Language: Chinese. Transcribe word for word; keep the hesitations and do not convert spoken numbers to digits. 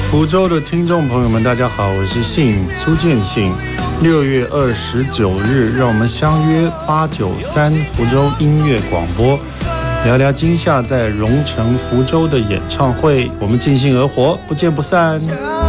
福州的听众朋友们，大家好，我是信苏建信。六月二十九日，让我们相约八九三福州音乐广播，聊聊今夏在蓉城福州的演唱会，我们尽兴而活，不见不散。